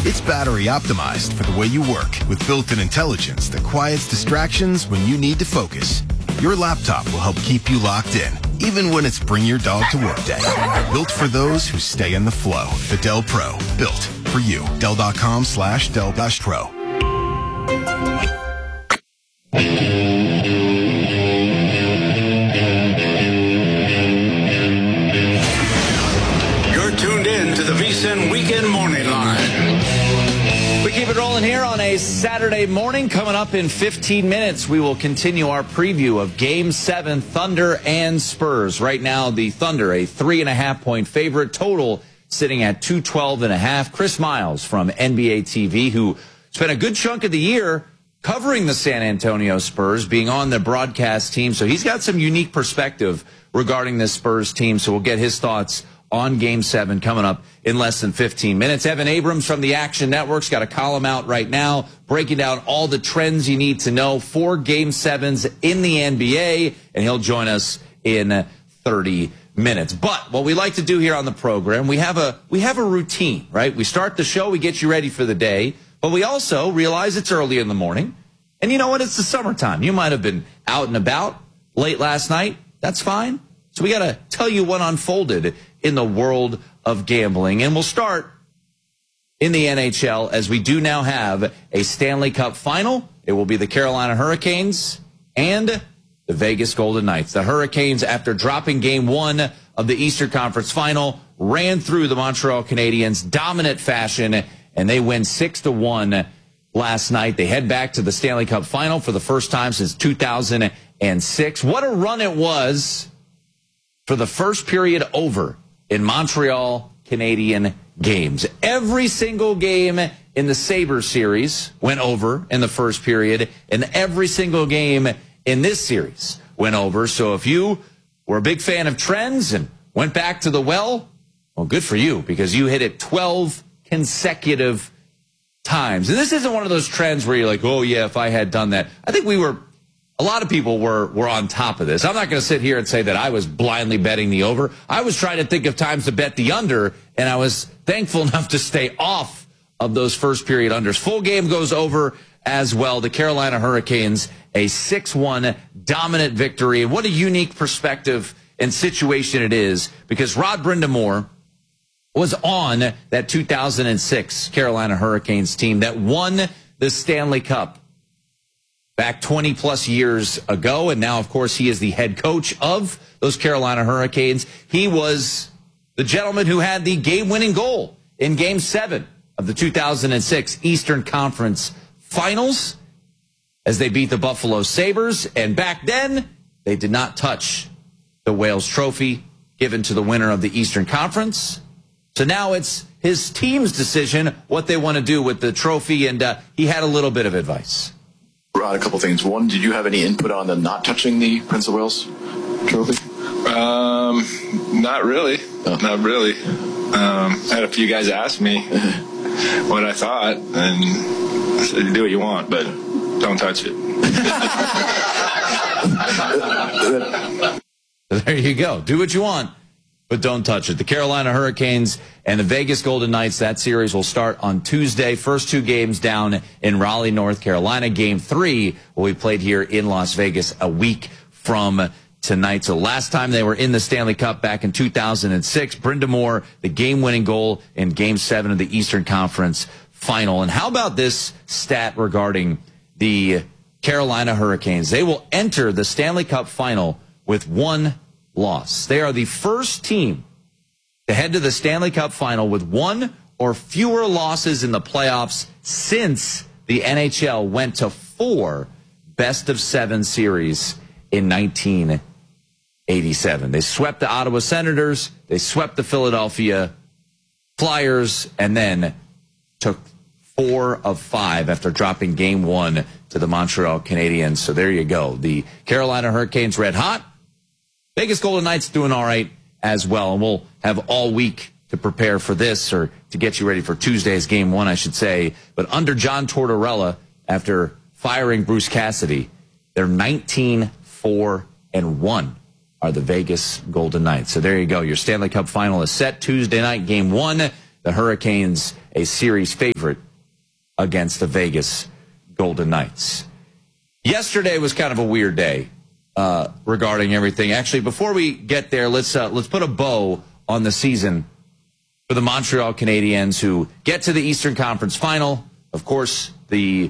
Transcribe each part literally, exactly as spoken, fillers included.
It's battery optimized for the way you work with built-in intelligence that quiets distractions when you need to focus. Your laptop will help keep you locked in, even when it's bring your dog to work day. Built for those who stay in the flow. The Dell Pro. Built for you. Dell.com slash Dell dash Pro. You're tuned in to the VSiN Weekend Morning Line. We keep it rolling here on a Saturday morning. Coming up in fifteen minutes, we will continue our preview of Game seven, Thunder and Spurs. Right now, the Thunder, a three and a half point favorite, total sitting at two twelve and a half. Chris Miles from N B A T V, who spent a good chunk of the year covering the San Antonio Spurs, being on the broadcast team. So he's got some unique perspective regarding this Spurs team. So we'll get his thoughts on Game seven coming up in less than fifteen minutes. Evan Abrams from the Action Network's got a column out right now breaking down all the trends you need to know for Game sevens in the N B A, and he'll join us in thirty minutes. But what we like to do here on the program, we have a we have a routine, right? We start the show, we get you ready for the day, but we also realize it's early in the morning. And you know what? It's the summertime. You might have been out and about late last night. That's fine. So we got to tell you what unfolded in the world of gambling. And we'll start in the N H L, as we do now have a Stanley Cup final. It will be the Carolina Hurricanes and the Vegas Golden Knights. The Hurricanes, after dropping game one of the Eastern Conference final, ran through the Montreal Canadiens, dominant fashion, and they win six to one last night. They head back to the Stanley Cup final for the first time since two thousand six. What a run it was for the first period over in Montreal Canadian games. Every single game in the Sabres series went over in the first period, and every single game in this series went over. So if you were a big fan of trends and went back to the well, well, good for you, because you hit it twelve consecutive times. And this isn't one of those trends where you're like, oh, yeah, if I had done that. I think we were, a lot of people were, were on top of this. I'm not going to sit here and say that I was blindly betting the over. I was trying to think of times to bet the under, and I was thankful enough to stay off of those first period unders. Full game goes over as well. The Carolina Hurricanes, a six one dominant victory. And what a unique perspective and situation it is, because Rod Brind'Amour was on that two thousand six Carolina Hurricanes team that won the Stanley Cup back twenty plus years ago. And now, of course, he is the head coach of those Carolina Hurricanes. He was the gentleman who had the game-winning goal in Game seven of the two thousand six Eastern Conference Finals as they beat the Buffalo Sabres. And back then, they did not touch the Wales Trophy given to the winner of the Eastern Conference. So now it's his team's decision what they want to do with the trophy, and uh, he had a little bit of advice. Rod, a couple things. One, did you have any input on the not touching the Prince of Wales trophy? Um, not really. Oh. Not really. Um, I had a few guys ask me what I thought, and I said, do what you want, but don't touch it. There you go. Do what you want, but don't touch it. The Carolina Hurricanes and the Vegas Golden Knights, that series will start on Tuesday. First two games down in Raleigh, North Carolina. Game three will be played here in Las Vegas a week from tonight. So last time they were in the Stanley Cup back in two thousand six, Brind'Amour, the game-winning goal in Game seven of the Eastern Conference Final. And how about this stat regarding the Carolina Hurricanes? They will enter the Stanley Cup Final with one loss. They are the first team to head to the Stanley Cup Final with one or fewer losses in the playoffs since the N H L went to four best-of-seven series in nineteen eighty-seven. They swept the Ottawa Senators, they swept the Philadelphia Flyers, and then took four of five after dropping game one to the Montreal Canadiens. So there you go. The Carolina Hurricanes red hot. Vegas Golden Knights doing all right as well. And we'll have all week to prepare for this, or to get you ready for Tuesday's game one, I should say. But under John Tortorella, after firing Bruce Cassidy, they're nineteen four and one are the Vegas Golden Knights. So there you go. Your Stanley Cup Final is set Tuesday night, game one. The Hurricanes a series favorite against the Vegas Golden Knights. Yesterday was kind of a weird day uh, regarding everything. Actually, before we get there, let's uh, let's put a bow on the season for the Montreal Canadiens, who get to the Eastern Conference Final. Of course, the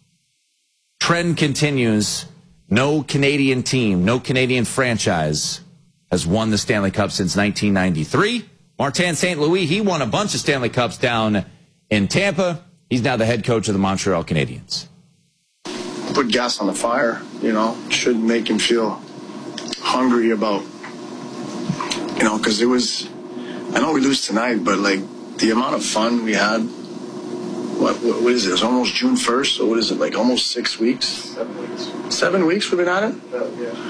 trend continues. No Canadian team, no Canadian franchise has won the Stanley Cup since nineteen ninety-three. Martin Saint Louis, he won a bunch of Stanley Cups down in Tampa. He's now the head coach of the Montreal Canadiens. Put gas on the fire, you know, should make him feel hungry about, you know, because it was, I know we lose tonight, but like the amount of fun we had, what, what is it? It's almost June first, so what is it, like almost six weeks? Seven weeks. Seven weeks we've been at it? Uh,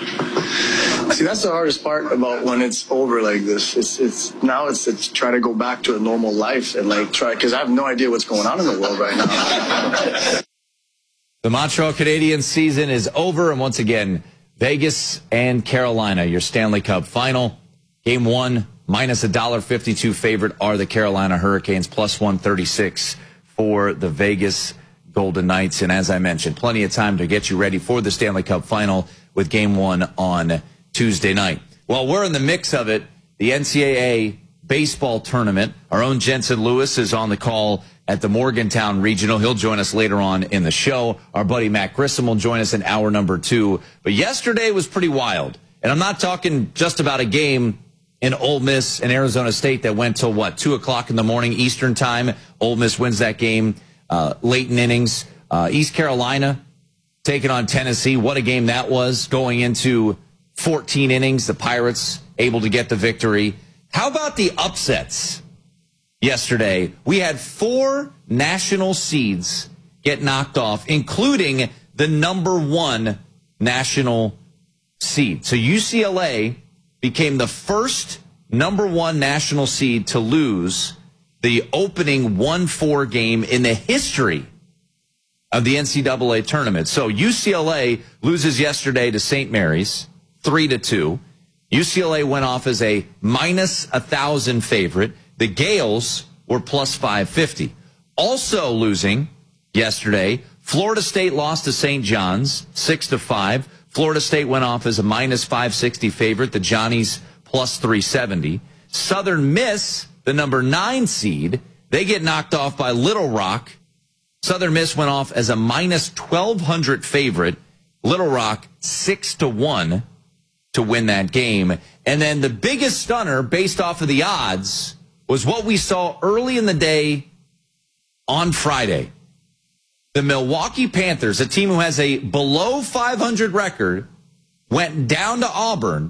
yeah. See, that's the hardest part about when it's over like this. It's it's now it's it's try to go back to a normal life and like try, because I have no idea what's going on in the world right now. The Montreal Canadiens season is over, and once again, Vegas and Carolina, your Stanley Cup final. Game one, minus a one dollar fifty-two favorite are the Carolina Hurricanes, plus one thirty-six for the Vegas Golden Knights. And as I mentioned, plenty of time to get you ready for the Stanley Cup final with game one on Tuesday night. Well, we're in the mix of it. The N C double A baseball tournament. Our own Jensen Lewis is on the call at the Morgantown Regional. He'll join us later on in the show. Our buddy Matt Grissom will join us in hour number two. But yesterday was pretty wild. And I'm not talking just about a game in Ole Miss and Arizona State that went till, what, two o'clock in the morning Eastern time. Ole Miss wins that game uh, late in innings. Uh, East Carolina taking on Tennessee. What a game that was, going into fourteen innings. The Pirates able to get the victory. How about the upsets yesterday? We had four national seeds get knocked off, including the number one national seed. So U C L A became the first number one national seed to lose the opening one four game in the history of the N C double A tournament. So U C L A loses yesterday to Saint Mary's, three to two. U C L A went off as a minus a thousand favorite. The Gales were plus five fifty. Also losing yesterday, Florida State lost to Saint John's, six to five. Florida State went off as a minus five sixty favorite. The Johnnies plus three seventy. Southern Miss, the number nine seed, they get knocked off by Little Rock. Southern Miss went off as a minus twelve hundred favorite. Little Rock six to one to win that game. And then the biggest stunner based off of the odds was what we saw early in the day on Friday. The Milwaukee Panthers, a team who has a below five hundred record, went down to Auburn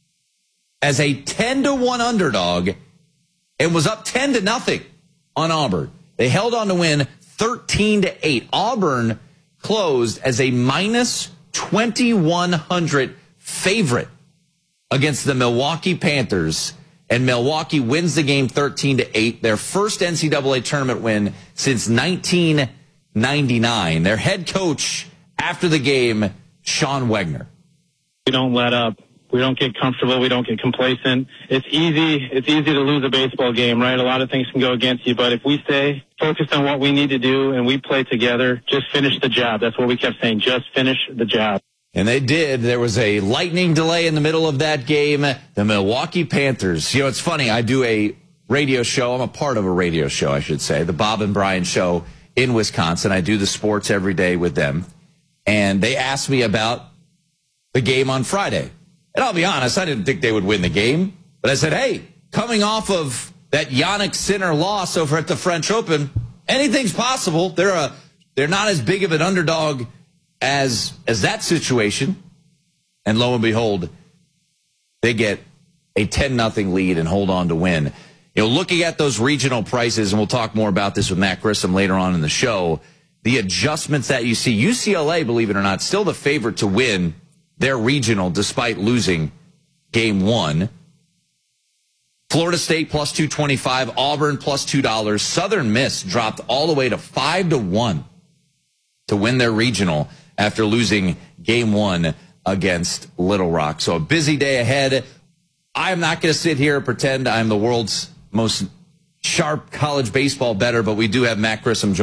as a ten to one underdog and was up ten to nothing on Auburn. They held on to win thirteen to eight. Auburn closed as a minus twenty-one hundred favorite against the Milwaukee Panthers, and Milwaukee wins the game thirteen to eight, their first N C double A tournament win since nineteen ninety-nine. Their head coach after the game, Sean Wegner. We don't let up. We don't get comfortable. We don't get complacent. It's easy. It's easy to lose a baseball game, right? A lot of things can go against you, but if we stay focused on what we need to do and we play together, just finish the job. That's what we kept saying. Just finish the job. And they did. There was a lightning delay in the middle of that game. The Milwaukee Panthers. You know, it's funny. I do a radio show. I'm a part of a radio show, I should say, the Bob and Brian Show in Wisconsin. I do the sports every day with them. And they asked me about the game on Friday. And I'll be honest, I didn't think they would win the game. But I said, hey, coming off of that Jannik Sinner loss over at the French Open, anything's possible. They're a, they're not as big of an underdog as as that situation. And lo and behold, they get a ten nothing lead and hold on to win. You know, looking at those regional prices, and we'll talk more about this with Matt Grissom later on in the show, the adjustments that you see, U C L A, believe it or not, still the favorite to win their regional despite losing game one. Florida State plus two twenty-five, Auburn plus two dollars. Southern Miss dropped all the way to five to one to win their regional after losing game one against Little Rock. So a busy day ahead. I'm not going to sit here and pretend I'm the world's most sharp college baseball better, but we do have Matt Grissom joining